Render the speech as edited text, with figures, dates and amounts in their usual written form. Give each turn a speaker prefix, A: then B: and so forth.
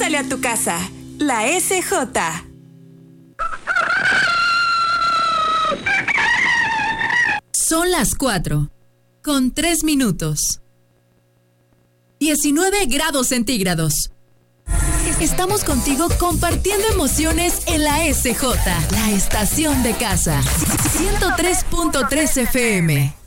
A: Pásale a tu casa. La SJ.
B: Son las 4:03. 19 grados centígrados. Estamos contigo compartiendo emociones en la SJ, la estación de casa. 103.3 FM.